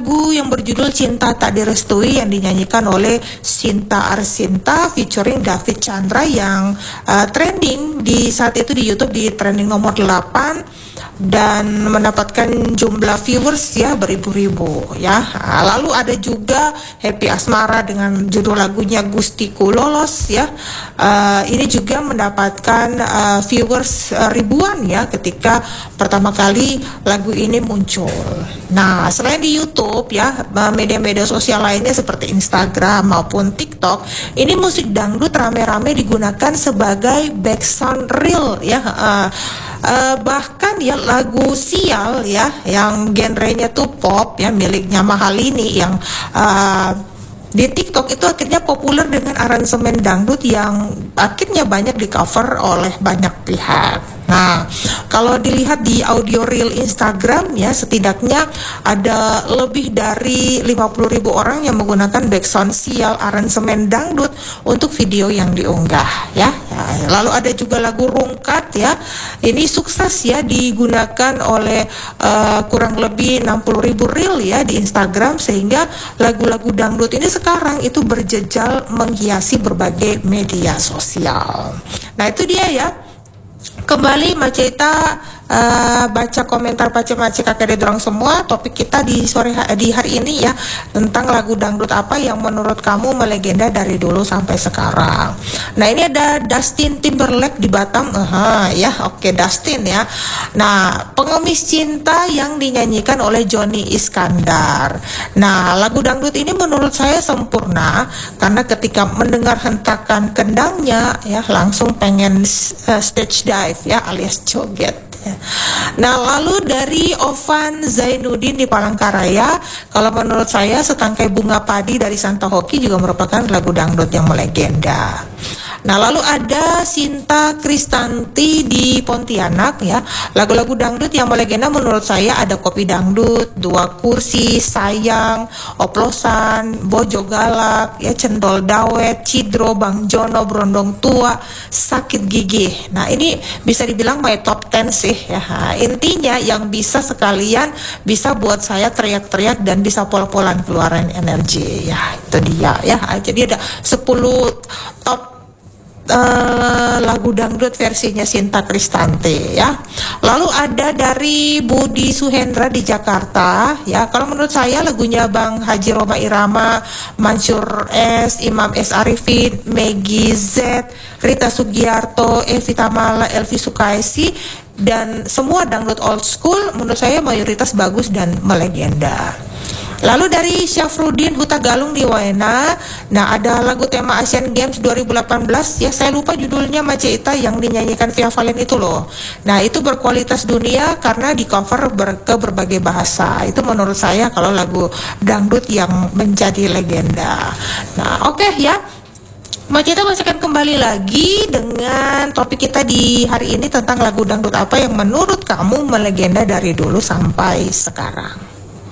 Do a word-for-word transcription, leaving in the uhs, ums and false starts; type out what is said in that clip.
lagu yang berjudul Cinta Tak Direstui yang dinyanyikan oleh Sinta Arsinta featuring David Chandra yang uh, trending di saat itu di YouTube, di trending nomor delapan dan mendapatkan jumlah viewers ya beribu-ribu ya. Lalu ada juga Happy Asmara dengan judul lagunya Gustiku Lolos ya. Uh, ini juga mendapatkan uh, viewers uh, ribuan ya ketika pertama kali lagu ini muncul. Nah, selain di YouTube ya, media-media sosial lainnya seperti Instagram maupun TikTok, ini musik dangdut rame-rame digunakan sebagai background reel ya. Uh, Uh, bahkan ya lagu Sial ya yang genrenya tuh pop ya miliknya Mahalini yang uh, di TikTok itu akhirnya populer dengan aransemen dangdut yang akhirnya banyak di cover oleh banyak pihak. Nah, kalau dilihat di audio reel Instagram ya setidaknya ada lebih dari lima puluh ribu orang yang menggunakan background Sial aransemen dangdut untuk video yang diunggah ya. Nah, lalu ada juga lagu Rungkat ya. Ini sukses ya digunakan oleh uh, kurang lebih enam puluh ribu reel ya di Instagram, sehingga lagu-lagu dangdut ini sekarang itu berjejal menghiasi berbagai media sosial. Nah, itu dia ya. Kembali Maceta uh, baca komentar pace-pace kakek dorong semua. Topik kita di sore di hari ini ya tentang lagu dangdut apa yang menurut kamu melegenda dari dulu sampai sekarang. Nah, ini ada Dustin Timberlake di Batam. Aha, ya, oke okay, Dustin ya. Nah, Pengemis Cinta yang dinyanyikan oleh Johnny Iskandar. Nah, lagu dangdut ini menurut saya sempurna karena ketika mendengar hentakan kendangnya ya langsung pengen uh, stage dive ya alias joget ya. Nah, lalu dari Ovan Zainuddin di Palangkaraya, kalau menurut saya Setangkai Bunga Padi dari Santa Hoki juga merupakan lagu dangdut yang melegenda. Nah, lalu ada Sinta Kristanti di Pontianak ya. Lagu-lagu dangdut yang melegenda menurut saya ada Kopi Dangdut, Dua Kursi, Sayang, Oplosan, Bojo Galak, ya Cendol Dawet, Cidro, Bang Jono, Brondong Tua, Sakit Gigi. Nah, ini bisa dibilang my top ten sih ya. Nah, intinya yang bisa sekalian bisa buat saya teriak-teriak dan bisa pol-polan keluaran energi. Ya, itu dia ya. Jadi ada sepuluh top Uh, lagu dangdut versinya Sinta Kristanti ya. Lalu ada dari Budi Suhendra di Jakarta ya. Kalau menurut saya lagunya Bang Haji Roma Irama, Mansur S, Imam S Arifin, Maggie Z, Rita Sugiarto, Evi Tamala, Elvi Sukaisi dan semua dangdut old school menurut saya mayoritas bagus dan melegenda. Lalu dari Syafruddin Huta Galung di Waena, nah ada lagu tema Asian Games dua ribu delapan belas ya, saya lupa judulnya Maceta yang dinyanyikan Via Valen itu loh. Nah, itu berkualitas dunia karena di cover ber- ke berbagai bahasa. Itu menurut saya kalau lagu dangdut yang menjadi legenda. Nah, oke okay, ya. Maceta masih akan kembali lagi dengan topik kita di hari ini tentang lagu dangdut apa yang menurut kamu melegenda dari dulu sampai sekarang.